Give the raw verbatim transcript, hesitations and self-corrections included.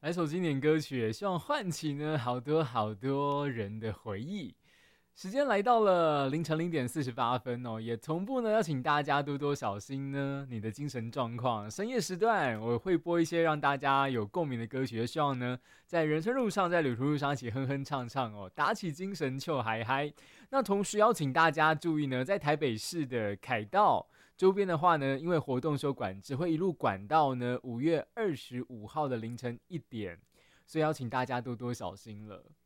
来首经典歌曲，希望唤起呢好多好多人的回忆。时间来到了凌晨零点四十八分哦，也同步呢要请大家多多小心呢你的精神状况。深夜时段我会播一些让大家有共鸣的歌曲，希望呢在人生路上，在旅途路上一起哼哼唱唱哦，打起精神就嗨嗨。那同时邀请大家注意呢，在台北市的凯道周边的话呢，因为活动受管制，会一路管到呢五月二十五号的凌晨一点，所以邀请大家多多小心了。